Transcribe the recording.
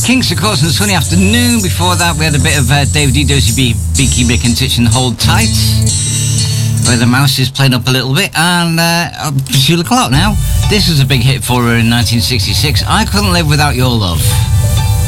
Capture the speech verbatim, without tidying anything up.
Kinks, of course, on a sunny afternoon. Before that, we had a bit of uh, David E. Dozy B, Beaky Bick and Titch and Hold Tight, where the mouse is playing up a little bit. And uh, Sheila Clark now. This was a big hit for her in nineteen sixty-six. I Couldn't Live Without Your Love.